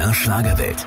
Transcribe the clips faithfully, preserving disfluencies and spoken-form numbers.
R Schlagerwelt.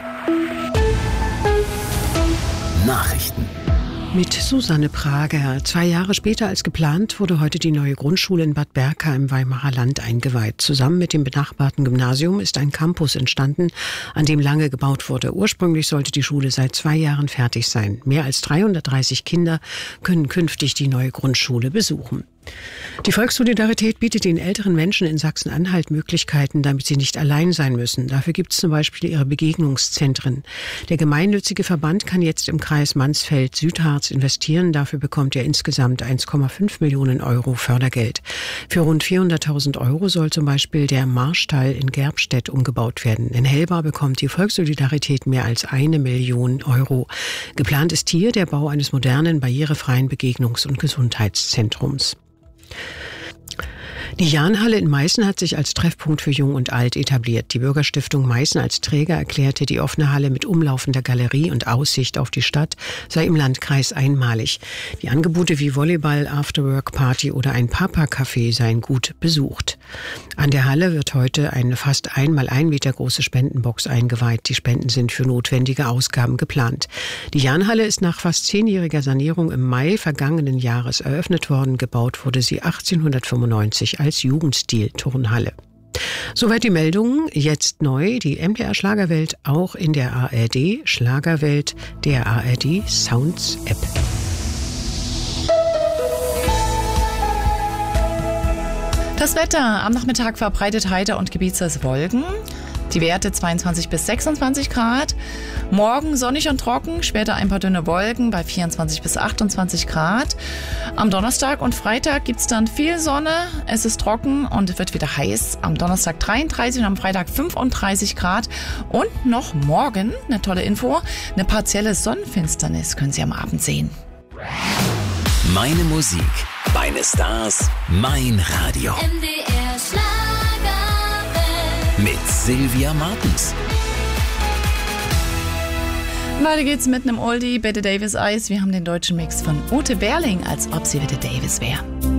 Nachrichten. Mit Susanne Prager. Zwei Jahre später als geplant wurde heute die neue Grundschule in Bad Berka im Weimarer Land eingeweiht. Zusammen mit dem benachbarten Gymnasium ist ein Campus entstanden, an dem lange gebaut wurde. Ursprünglich sollte die Schule seit zwei Jahren fertig sein. Mehr als dreihundertdreißig Kinder können künftig die neue Grundschule besuchen. Die Volkssolidarität bietet den älteren Menschen in Sachsen-Anhalt Möglichkeiten, damit sie nicht allein sein müssen. Dafür gibt es zum Beispiel ihre Begegnungszentren. Der gemeinnützige Verband kann jetzt im Kreis Mansfeld-Südharz investieren. Dafür bekommt er insgesamt eins Komma fünf Millionen Euro Fördergeld. Für rund vierhunderttausend Euro soll zum Beispiel der Marstall in Gerbstedt umgebaut werden. In Helba bekommt die Volkssolidarität mehr als eine Million Euro. Geplant ist hier der Bau eines modernen, barrierefreien Begegnungs- und Gesundheitszentrums. Die Jahnhalle in Meißen hat sich als Treffpunkt für Jung und Alt etabliert. Die Bürgerstiftung Meißen als Träger erklärte, die offene Halle mit umlaufender Galerie und Aussicht auf die Stadt sei im Landkreis einmalig. Die Angebote wie Volleyball, Afterwork-Party oder ein Papa-Café seien gut besucht. An der Halle wird heute eine fast ein mal ein Meter große Spendenbox eingeweiht. Die Spenden sind für notwendige Ausgaben geplant. Die Jahnhalle ist nach fast zehnjähriger Sanierung im Mai vergangenen Jahres eröffnet worden. Gebaut wurde sie achtzehnhundertfünfundneunzig als Jugendstil-Turnhalle. Soweit die Meldungen. Jetzt neu die M D R Schlagerwelt auch in der A R D Schlagerwelt, der A R D Sounds App. Das Wetter am Nachmittag verbreitet heiter und gebietsweise Wolken. Die Werte zweiundzwanzig bis sechsundzwanzig Grad. Morgen sonnig und trocken, später ein paar dünne Wolken bei vierundzwanzig bis achtundzwanzig Grad. Am Donnerstag und Freitag gibt es dann viel Sonne. Es ist trocken und es wird wieder heiß. Am Donnerstag dreiunddreißig und am Freitag fünfunddreißig Grad. Und noch morgen, eine tolle Info, eine partielle Sonnenfinsternis können Sie am Abend sehen. Meine Musik, meine Stars, mein Radio. M D R Schlagerwelt. Mit Sylvia Martens. Weiter geht's mit einem Oldie, Bette Davis Eyes. Wir haben den deutschen Mix von Ute Berling, als ob sie Bette Davis wäre.